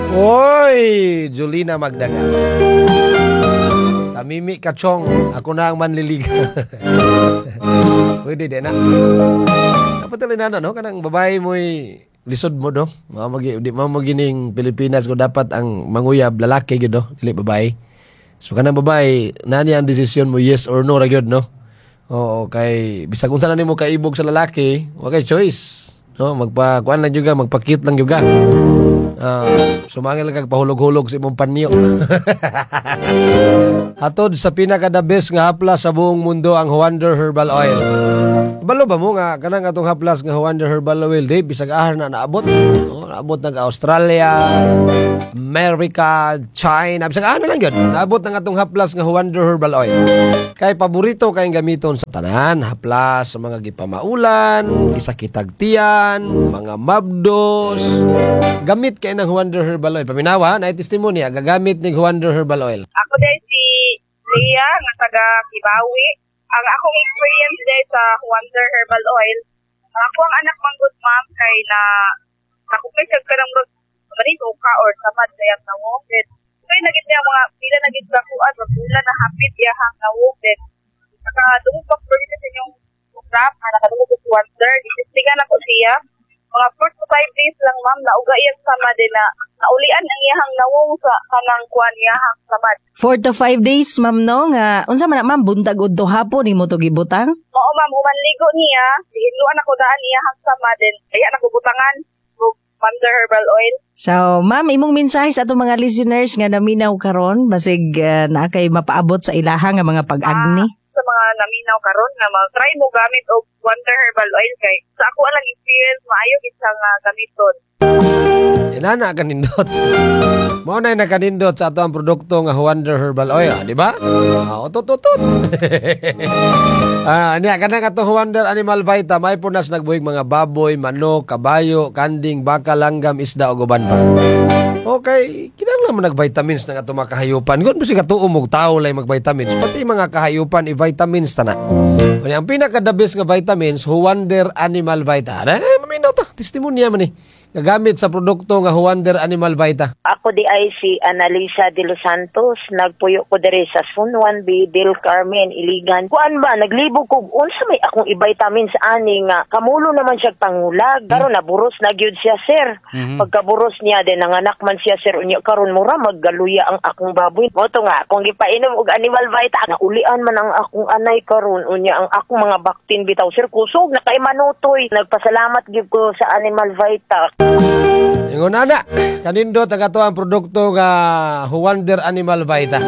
Oy, Julina Magdaga. Kamimi Kachong, ako na ang manliligaw. Pwede din na. Kapatali na no? Kanang babae mo'y lisod mo do. Di mo magining Pilipinas ko dapat ang manguyab lalaki gyud do, dili babae. So kanang babae, nani ang desisyon mo yes or no ra gyud no? Oo, kay bisag unsa na nimo kaibog sa lalaki, wa kay choice. No, magpa-kuan lang juga, magpakit lang juga. Sumangil lang kag pahulog-hulog sa imong panyo. Hatod sa pinaka-the best nga haplas sa buong mundo ang Wonder Herbal Oil. Balo ba mo nga kanang atong haplas nga Wonder Herbal Oil di bisag ahar na naabot. Naabot na Australia, America, China, bisag ahar na lang gyud. Naabot na atong haplas nga Wonder Herbal Oil. Kay paborito kayong gamiton sa tanan, haplas sa mga gipamaulan, gisakitag tiyan, mga mabdos. Gamit kay ng Wonder Herbal Oil. Paminawa, na testimonya, gagamit ni Wonder Herbal Oil. Ako din si Leah, nga taga Kibawi. Ang akong experience din sa Wonder Herbal Oil, ako ang anak manggod ma'am kay na nakupay siya ka ng marito ka or samad kaya nawokit. Kaya nagit niya mga pila nagit lakuan, wala na hapit iyahang nawokit. Saka dumupag po sa inyong program, nakadumupag sa Wonder. Isestigan ako siya. Mga 4 to 5 days lang ma'am, nauga iyang sama din na naulian ang iyahang nawong sa kanang kuan iyahang samad. 4 to 5 days, ma'am, no? Nga, unsa man na, ma'am, buntag udto hapon, imo to gibutang? Oo ma'am, humanligo niya, hinuan ako daan iyahang sama din, kaya nagubutangan, Wonder Herbal Oil. So, ma'am, imong mensahe sa atong mga listeners nga naminaw karon basig na kay mapaabot sa ilaha nga mga pag-agni? Sa mga naminaw karon nga mag-try mo gamit og Wonder Herbal Oil kay sa ako lang experience maayo gid sa nga gamiton. Inana kanindot. Mao na nakanindot sa ato ang produkto nga Wonder Herbal Oil, di ba? Otot. Niya kanang atong Wonder Animal Vita may punas nagbuhig mga baboy, manok, kabayo, kanding, baka, langgam, isda ug uban pa. Okay, kinahanglan man nag-vitamins ng atong mga kahayupan. Gun bisig katuom og tawo lay mag-vitamins, pati mga kahayupan i-vitamins ta na. Ang pinaka-the best nga vitamins, Wonder Animal Vita. Maminaw ta, testimonya man ni. Gagamit sa produkto nga Wonder Animal Vita. Ako di ay si Analisa de los Santos, nagpuyo ko diri sa Sun 1B, Del Carmen, Iligan. Kuan ba, naglibo ko, unsa may akong i-vitamin sa ani nga, kamulo naman siya pangulag. Karon naburos na gyud siya, sir. Pagkaburos niya, din nanganak man siya, sir. Unya karon mura, maggaluya ang akong baboy. Moto nga, kung gipainom og Animal Vita, naulian man ang akong anay karon. Unya ang akong mga baktin bitaw, sir. Kusog, nakaimanutoy. Nagpasalamat gyud ko sa Animal Vita. Ingon ana, kanindot ang ato ang produkto nga Wonder Animal Vita.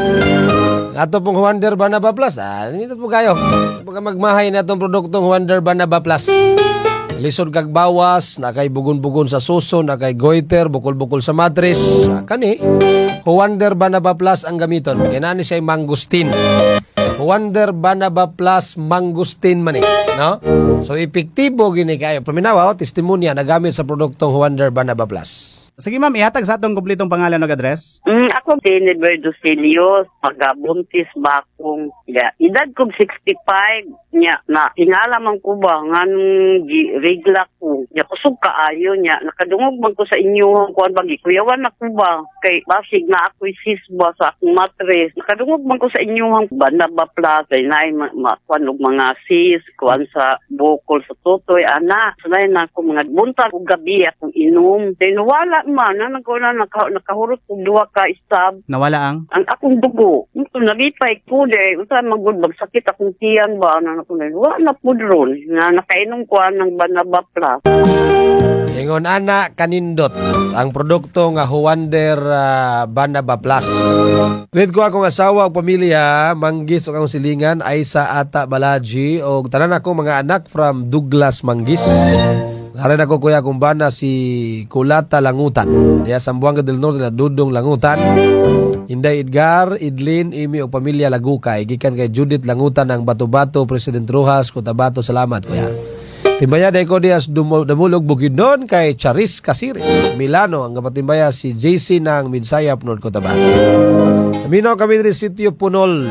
Ato pong Wonder Banaba Plus, nindot po kayo. Pagka magmahay na itong produktong Wonder Banaba Plus. Lisod kag bawas, nakay bugon-bugon sa suso, nakay goiter, bukol-bukol sa mattress. Kani, Wonder Banaba Plus ang gamiton. Kinani siya mangustin. Wonder Banaba Plus mangustin man no? So epektibo gini kayo. Paminawa, testimonya nagamit sa produktong Wonder Banaba Plus. Sige ma'am, ihatag sa atong kumpletong pangalan o address. Ako din Edwardo Celios, magabuntis ba akong edad ko 65 nya na tingala man ko ba nganong regla ko. Nya kusog kaayo nya nakadungog man ko sa inyo kuan bagi kuyawan ako ba kay basig na ako sisba sa akong mattress. Nakadungog man ko sa inyo Banaba Plus ay naay kuan og mga sis kuan sa bukol sa tutoy ana. Sunay na ako mga buntag ug gabi akong inom. Wala man na nakahurot og duha ka stab. Nawala ang akong dugo. Ito nalipay ko de unsa magud magsakit akong tiyan ba na ko na wala pud ron na nakainom ko ng Banaba Plus. Ingon ana kanindot ang produkto nga Wonder Banaba Plus. With ko akong asawa ug pamilya, Manggis ug akong silingan ay sa Ata Balaji og tanan ako mga anak from Douglas Manggis. Haran ako kuya kumbana si Kulata Langutan. Diya Sambuanga del Norte na Dudong Langutan. Inday Edgar, Idlin, Imi o pamilya Lagukay. Gikan kay Judith Langutan ng Bato-Bato, President Rojas, Cotabato. Salamat kuya. Timbaya day ko dias dumulog Bukidnon kay Charis Casiris. Milano ang kapatimbaya si JC ng Minsayap, North Cotabato. Aminaw kami rin Sitio Punol.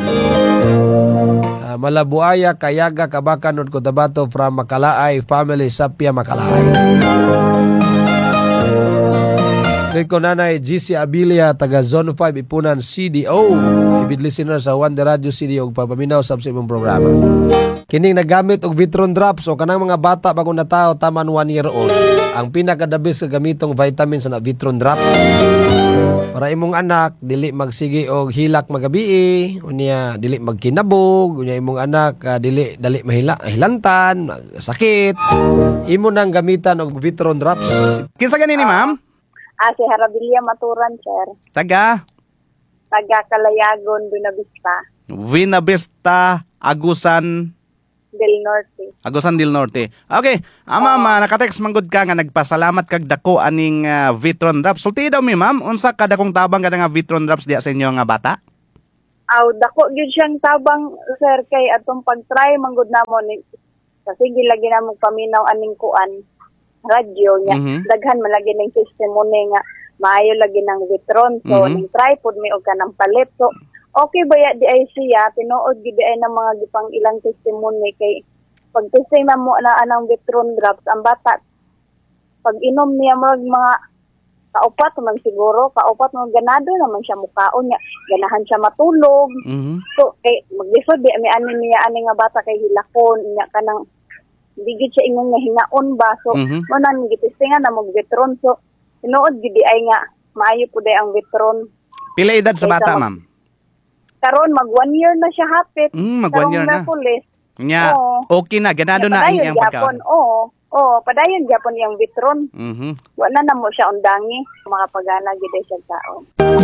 Malabuaya, Kayaga, Kabakan, North Cotabato from Makalaay, family Sapia, Makalaay. Great ko nanay GC Abilia, taga Zone 5, Ipunan, CDO. Ibid listener sa One The Radio CDO, papaminaw sa imong programa. Kining nagamit og Vitron Drops o kanang mga bata bago na tao taman 1 year old. Ang pinakadabis ka gamitong vitamins na Vitron Drops. Para imong anak dili magsige og hilak magabi, unya dili magkinabog, unya imong anak dili dali mahilantan, sakit. Imo nang gamitan og Vitron Drops. Kinsa ganini, ma'am? Si Harabilia Maturan, sir. Taga Taga-Calayagon, Buenavista, Buenavista, Agusan del Norte. del Norte. Okay, ma'am, nakatext manggod ka nga nagpasalamat kag dako aning Vitron Drops. Sulti daw mi, ma'am, unsa kada kong tabang kada nga Vitron Drops diya sa inyo nga bata? Dako gyud siyang tabang, sir, kay atong pag-try manggod namon kasi gilagi namong paminaw aning kuan radyo niya. Daghan man lagi ning testimony nga maayo lagi ng Vitron. So ning try pod mi og kanang palit. So okay ba ya di ay siya tinuod gid ay ng mga gipang ilang testimony kay pag testing na mo na anang Vitron Drops ang bata pag inom niya mga kaupat man siguro man ganado naman siya mukaon niya ganahan siya matulog. So kay maglisod di may ani niya ani nga bata kay hilakon niya kanang digid siya ingon nga hinaon ba so mo nan gitestingan na mo Vitron so tinuod gid ay nga maayo pud ay ang Vitron. Pila edad sa bata, ma'am? Karon mag 1 year na siya hapit. Mag 1 year na. Nya, okay na, ganado na ang iyang pagkaon. Padayon gyapon iyang Vitron. Wala na mo siya undangi, makapagana gid siya taon.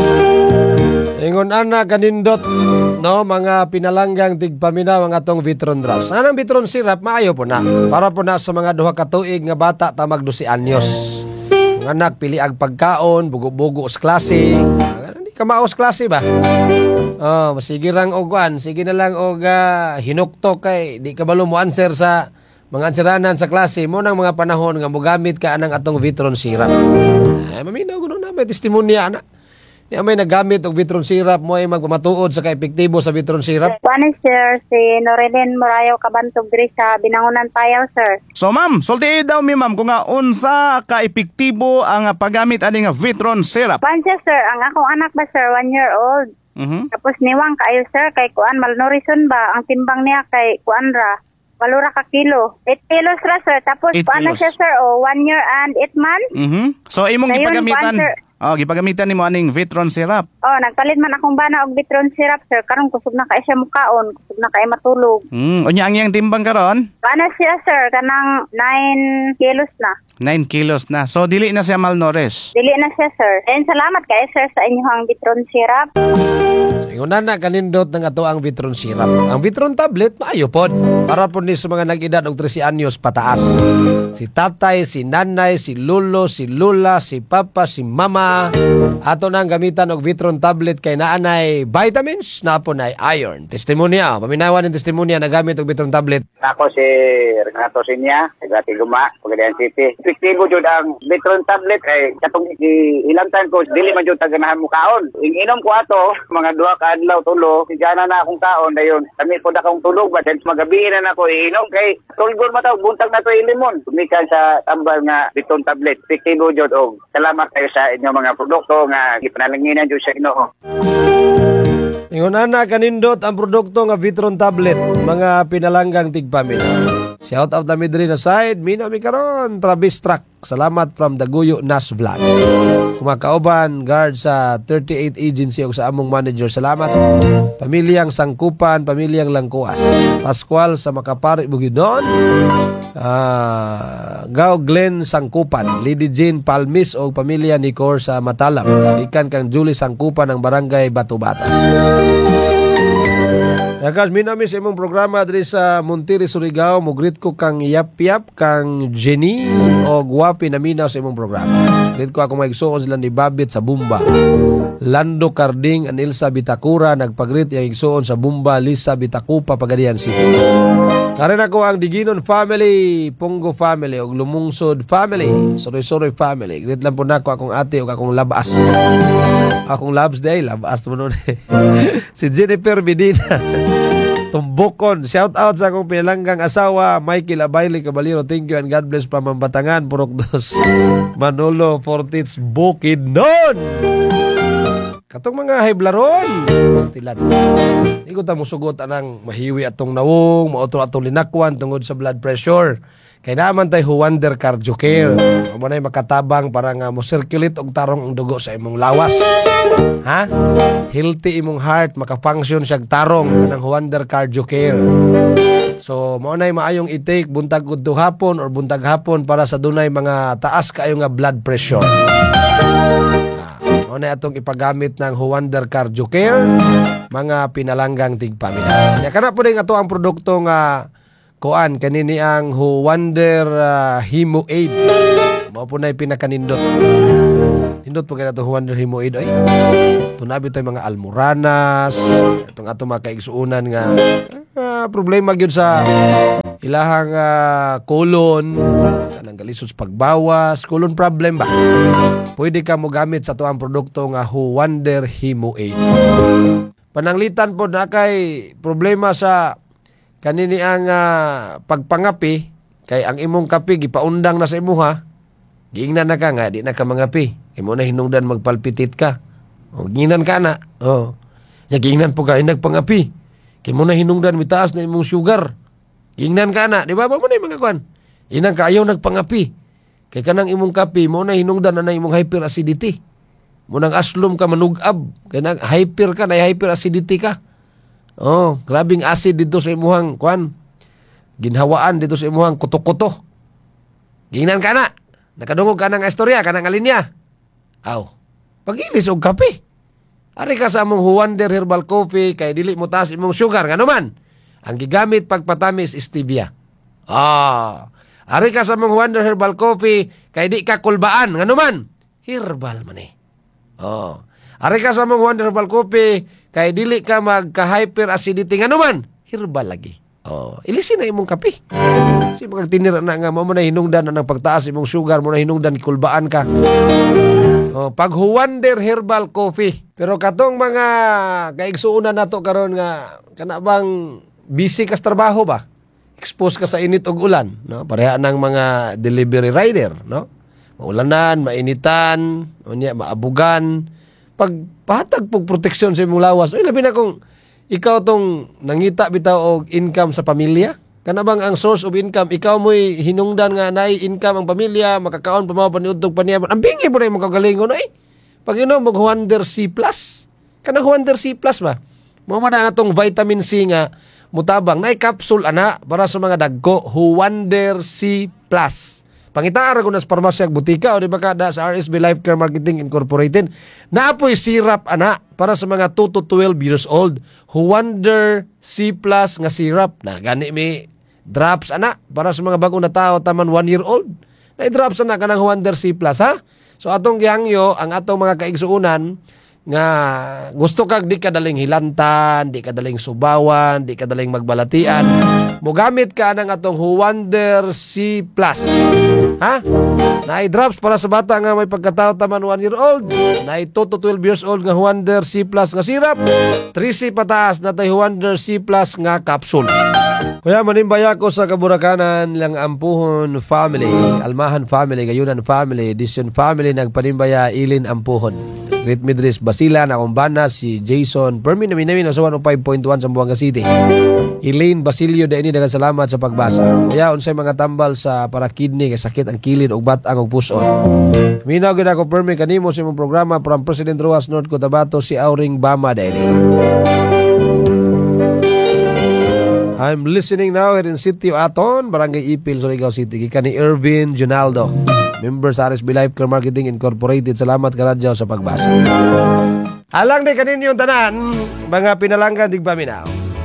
Ingon ana kanindot no mga pinalanggang tigpamina mga tong Vitron Drops. Anang Vitron syrup maayo po na. Para po na sa mga duha ka tuig nga bata tamag 12 anyos. Mga anak pili ag pagkaon, bugo-bugo sa klase. Hindi ka maos klase ba? Sige lang og kuan, sige na lang og hinuktok kay di ka balo mo answer sa mga answeranan sa klase mo nang mga panahon nga mogamit ka anang atong Vitron syrup. Maminaw kuno na may testimonya ana. Di may nagamit og Vitron syrup mo ay magpamatuod sa kaepektibo sa Vitron syrup. Kuan sir, si Norelin Morayo Kabantog diri sa Binangonan Payaw, sir. So ma'am, sulti daw mi ma'am kung nga unsa ka epektibo ang paggamit ani nga Vitron syrup. Kuan siya, sir, ang akong anak ba sir 1 year old. Tapos niwang kayo sir kay kuan malnutrition ba ang timbang niya kay kuan ra 8 ka kilo. 8 kilos ra sir. Tapos kuan na siya sir 1 year and 8 months. So imong Dayon, gipagamitan. kuan, sir. Gipagamitan nimo aning Vitron syrup. Nagpalit man akong bana og Vitron syrup sir. Karon kusog na kay siya mukaon, kusog na kay matulog. Unya ang iyang timbang karon? Kuan na siya sir kanang 9 kilos na. 9 kilos na. So dili na siya malnourished. Dili na siya sir. And salamat kay sir sa inyong Vitron syrup. So, ingon na kanindot ng ato ang Vitron syrup. Ang Vitron tablet maayo pod para po ni sa mga nag-edad og 13 anyos pataas. Si tatay, si nanay, si lolo, si lula, si papa, si mama ato nang gamitan og Vitron tablet kay naanay vitamins na po na iron. Testimonya, paminawan ng testimonya na gamit og Vitron tablet. Ako si Renato Sinya, taga Tiguma, Pagadian City. Epektibo jud ang Vitron tablet kay katong ilantan ko dili man jud taganahan mo kaon. Inom ko ato mga 2 ka adlaw tulo, sigana na akong kaon dayon. Kami pod akong tulog ba since magabi na nako inom kay tulgol mataw buntag na to ilimon. Tumikan sa tambal nga Vitron tablet. Epektibo jud og salamat kayo sa inyo mga produkto nga gipanalanginan jud sa Ginoo. Ingon na kanindot ang produkto nga Vitron tablet, mga pinalanggang tigpamina. Shout out na midri na side, mina mi karon, Travis Truck. Salamat from Daguyo Nas Vlog. Kumakauban, guard sa 38 agency o sa among manager. Salamat. Pamilyang Sangkupan, pamilyang Langkuas. Pascual sa Makapari, Bugidon. Gao Glenn Sangkupan, Lady Jane Palmis o pamilya ni Cor sa Matalam. Ikan kang Julie Sangkupan ng Barangay Batubata. Yakas, minami sa imong programa diri sa Montiri, Surigao. Mugrit ko kang Yap-Yap, kang Jenny o Guwapi na minaw sa imong programa. Grit ko ako maigsuon sila ni Babit sa Bumba. Lando Carding and Ilsa Bitakura nagpagrit yung igsuon sa Bumba, Lisa Bitakupa, Pagadian City. Karin ako ang Diginon family, Pungo family, o Lumungsod family, Soroy family. Grit lang po na ako akong ate o akong labas. Akong labs day, labas mo nun. Si Jennifer Medina. Tumbukon. Shout out sa akong pinalanggang asawa, Michael Abayli Cabalero. Thank you and God bless pa Mambatangan, Purok 2. Manolo Fortits Bukidnon. Katong mga hiblaron. Stilan. Di ko ta musugot anang mahiwi atong nawong, mautro atong linakwan tungod sa blood pressure. Kay naman tay Huwander Cardio Care. Amo nay makatabang para nga mo circulate og tarong ang dugo sa imong lawas. Ha? Healthy imong heart, maka-function siya tarong ng Huwander Cardio Care. So mao nay maayong i-take buntag udto hapon or buntag hapon para sa dunay mga taas kaayo nga blood pressure. Mao nay atong ipagamit ng Huwander Cardio Care, mga pinalanggang tigpamilya. Nya kana po ning ato ang produkto nga kuan kanini ang Huwander Hemo Aid. Mao po na pinakanindot. Nindot po kaya ito Huwander Hemo Aid ay. Tunabi tayo mga almoranas, itong ato mga kaigsuunan nga problema gyud sa ilahang colon, kanang galisod sa pagbawas, colon problem ba? Pwede ka mo gamit sa tuang produkto nga Huwander Hemo Aid. Pananglitan po na kay problema sa kanini ang pagpangapi, kay ang imong kapi gipaundang na sa imuha, giingnan na ka nga, di na ka mangapi. Imo na hinungdan magpalpitit ka. O, giingnan ka na. O, giingnan po ka, nagpangapi. Kay mo na hinungdan, mitaas na imong sugar. Giingnan ka na. Di ba mo na yung mga kwan? Inang ka, ayaw nagpangapi. Kay kanang imong kapi, mo na hinungdan na imong hyperacidity. Mo nang aslom ka manugab. Kay nang hyper ka, na hyperacidity ka. Oh, grabing acid dito sa imuhang kwan. Ginhawaan dito sa imuhang kuto-kuto. Giingnan ka na. Nakadungog ka ng istorya, ka ng alinya. Aw, pagilis og kape. Ari ka sa among Huwander Herbal Coffee, kay dili mo taas imong sugar. Nga naman, ang gigamit pagpatamis stevia. Ari ka sa among Huwander Herbal Coffee, kay di ka kulbaan. Nga naman, herbal man eh. Ari ka sa among Huwander Herbal Coffee, kay dili ka magka-hyperacidity nga naman, herbal lagi. Ilisin na imong kape. Kasi magtinira na nga mo na hinungdan na ng pagtaas imong sugar, mo na hinungdan kulbaan ka. Pag Huwander Herbal Coffee. Pero katong mga kaigsuunan nato karon nga kana bang busy ka sa trabaho ba? Expose ka sa init ug ulan, no? Pareha ng mga delivery rider, no? Maulanan, mainitan, maabugan. Pag pahatag pog proteksyon sa imong lawas, labi na kung ikaw tong nangita bitaw og income sa pamilya. Kana bang ang source of income, ikaw mo'y hinungdan nga naay income ang pamilya, makakaon pa mga paniudtog paniyabon. Ang bingi mo na yung magkagalingon ay. Pag inom mag Huwander C+. Kana Huwander C+ ba? Mo man ang atong vitamin C nga mutabang naay capsule ana para sa mga dagko, Huwander C+. Pangitaara ko na sa parmasya butika o di ba kada sa RSB Life Care Marketing Incorporated. Naapoy syrup ana para sa mga 2 to 12 years old. Huwander C+ nga syrup. Na gani mi drops ana para sa mga bagong na tao taman 1 year old. Na drops ana kanang Huwander C+, ha? So atong gihangyo ang atong mga kaigsuunan nga gusto kag di kadaling hilantan, di kadaling subawan, di kadaling magbalatian, mogamit ka ng atong Huwander C+. Ha? Naay drops para sa bata nga may pagkatao taman 1 year old, naay 2 to 12 years old nga Huwander C+ nga syrup, 3C pataas na tay Huwander C+ nga capsule. Kaya manimbaya ko sa kaburakanan lang Ampuhon family, Almahan family, Gayunan family, Edition family, nagpanimbaya Ilin Ampuhon. Great Midris Basilan, akong bana, si Jason Permin, namin sa 105.1 sa Buanga City. Elaine Basilio, da ini daghang salamat sa pagbasa. Kaya unsay mga tambal sa para kidney, kay sakit ang kilid ug bat-ang ug puson. Minaw gid ako Permin kanimo sa imong programa from President Rojas, North Cotabato, si Auring Bama daily. I'm listening now here in City of Aton, Barangay Ipil, Surigao City. Kika ni Irvin Junaldo, member sa RSB Life Care Marketing Incorporated. Salamat karadyaw sa pagbasa. Alang di kanin yung tanan, mga pinalanggan digpaminaw.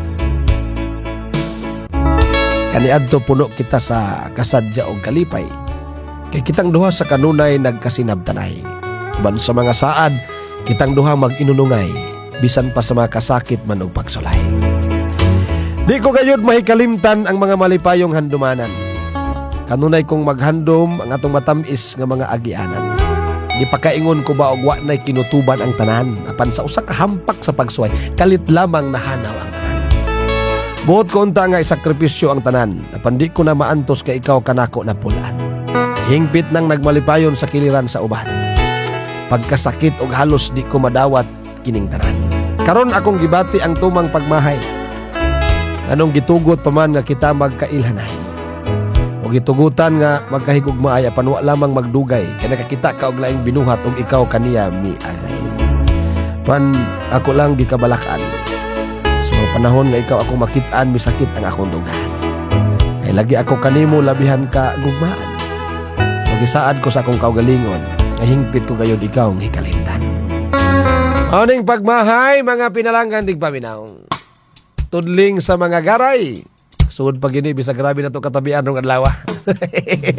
Kaniadto puno kita sa kasadya o kalipay. Kay kitang duha sa kanunay nagkasinabtanay. Ban sa mga saad, kitang duha mag-inunungay. Bisan pa sa mga kasakit man o pagsulay. Di ko gayud mahikalimtan ang mga malipayong handumanan. Kanunay kong maghandom ang atong matamis nga mga agianan. Di pakaingon ko ba og wa nay kinutuban ang tanan, apan sa usa ka hampak sa pagsuway, kalit lamang nahanaw ang tanan. Buot ko unta nga isakripisyo ang tanan, napandi ko na maantos kay ikaw kanako na pulaan. Hingpit nang nagmalipayon sa kiliran sa uban. Pagkasakit og halos di ko madawat kining tanan. Karon akong gibati ang tumang pagmahay. Anong gitugot pa man nga kita magkailhanay. O gitugutan nga magkahigugmaay apan wa lamang magdugay kay nakakita ka og laing binuhat og ikaw kaniya miagay. Pan ako lang gikabalakan. So panahon nga ikaw ako makit-an misakit ang akong dugan. Ay lagi ako kanimo labihan ka gugmaan. Magisaad ko sa akong kaugalingon, ay hingpit ko gayud ikaw ng hikalimtan. Aning pagmahay, mga pinalanggan dig paminaw. Tudling sa mga garay. Sud pag ini bisa grabe na to katabian rong adlaw.